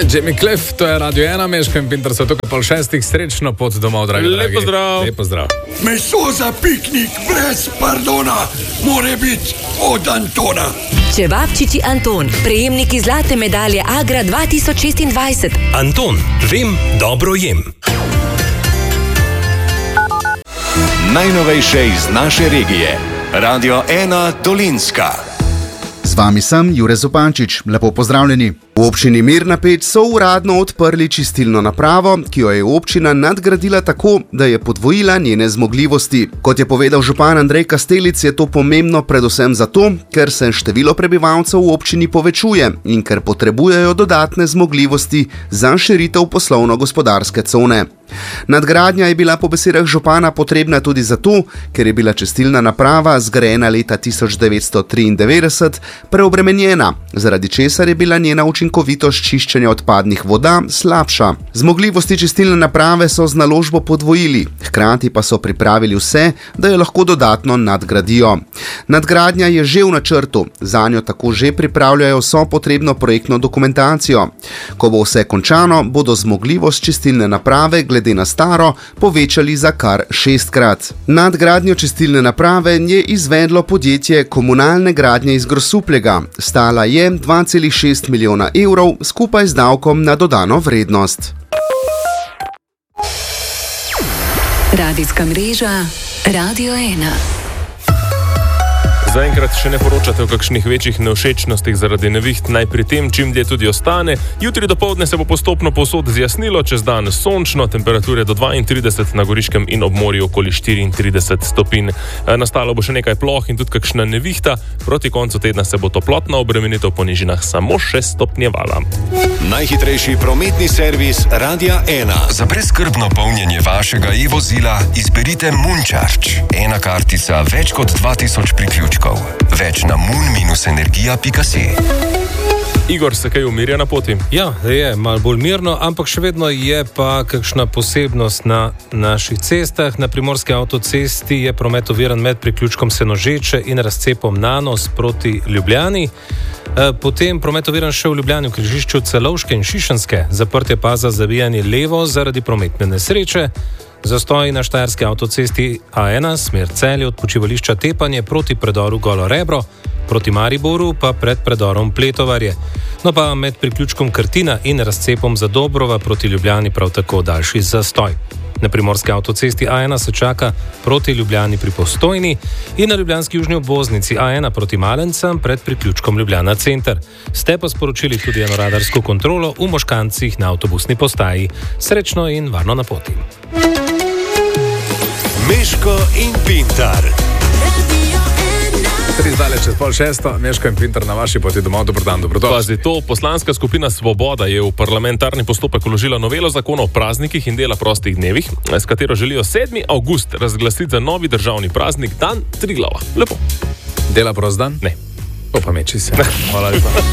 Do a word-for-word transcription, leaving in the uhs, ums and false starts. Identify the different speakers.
Speaker 1: Jamie Cliff, to je Radio ena, Meško in Pintar so tukaj pol šestih, srečno pot domov, dragi.
Speaker 2: Lep pozdrav.
Speaker 1: Lep pozdrav.
Speaker 3: Meso za piknik brez pardona more biti od Antona.
Speaker 4: Čevapčiči Anton, prejemniki zlate medalje Agra dva tisoč šestindvajset.
Speaker 5: Anton, vem, dobro jem.
Speaker 6: Najnovejše iz naše regije. Radio ena Dolenjska.
Speaker 7: Z vami sem Jure Zupančič, lepo pozdravljeni. V občini Mirna Peč so uradno odprli čistilno napravo, ki jo je občina nadgradila tako, da je podvojila njene zmogljivosti. Kot je povedal župan Andrej Kastelic, je to pomembno predvsem zato, ker se število prebivalcev v občini povečuje in ker potrebujejo dodatne zmogljivosti za širitev poslovno-gospodarske cone. Nadgradnja je bila po besedah župana potrebna tudi zato, ker je bila čistilna naprava zgrajena leta tisoč devetsto triindevetdeset preobremenjena, zaradi česar je bila njena učinkovitost čiščenja odpadnih voda slabša. Zmogljivosti čistilne naprave so z naložbo podvojili, hkrati pa so pripravili vse, da jo lahko dodatno nadgradijo. Nadgradnja je že v načrtu, zanjo tako že pripravljajo vso potrebno projektno dokumentacijo. Ko bo vse končano, bodo zmogljivost čistilne naprave glede na staro povečali za kar šestkrat. Nadgradnjo čistilne naprave je izvedlo podjetje Komunalne gradnje iz Grosuplja. Stala je dva cela šest milijona evrov skupaj z davkom na dodano vrednost.
Speaker 4: Radijska mreža Radio ena.
Speaker 2: Zaenkrat še ne poročate o kakšnih večjih nevšečnostih zaradi neviht, naj pri tem čim dlje tudi ostane. Jutri dopoldne se bo postopno povsod zjasnilo, čez dan sončno, temperature do dvaintrideset, na Goriškem in ob morju okoli štiriintrideset stopinj. Nastalo bo še nekaj ploh in tudi kakšna nevihta, proti koncu tedna se bo toplotna obremenitev po nižinah samo še stopnjevala.
Speaker 6: Najhitrejši prometni servis Radia ena.
Speaker 5: Za brezskrbno polnjenje vašega e-vozila izberite Moncharge. Ena kartica, več kot dva tisoč priključkov. Več na moon dash energija pika si.
Speaker 2: Igor, se kaj umirja na poti?
Speaker 8: Ja, je malo bolj mirno, ampak še vedno je pa kakšna posebnost na naših cestah. Na primorski avtocesti je promet oviran med priključkom Senožeče in razcepom Nanos proti Ljubljani. Potem promet oviran še v Ljubljani v križišču Celovške in Šišenske, zaprtje pa za zavijanje levo zaradi prometne nesreče. Zastoji na štajerski avtocesti A ena, smer Celje od počivališča Tepanje proti predoru Golo Rebro, proti Mariboru pa pred predorom Pletovarje. No pa med priključkom Krtina in razcepom Zadobrova proti Ljubljani prav tako daljši zastoj. Na primorski avtocesti A ena se čaka proti Ljubljani pri Postojni in na ljubljanski južni obvoznici A ena proti Malencem pred priključkom Ljubljana center. Ste pa sporočili tudi eno radarsko kontrolo v Moškancih na avtobusni postaji. Srečno in varno na poti.
Speaker 6: Meško in Pintar.
Speaker 1: Tri zdale čez pol šesto, Meško in Pintar na vaši poti domov. Dobar dan, dobrodošli.
Speaker 2: Pazi to, poslanska skupina Svoboda je v parlamentarni postopek vložila novelo zakona o praznikih in dela prostih dnevih, s katero želijo sedmi avgust razglasiti za novi državni praznik, dan Triglava. Lepo.
Speaker 1: Dela prost dan?
Speaker 2: Ne.
Speaker 1: To pa meči se. Hvala lepa.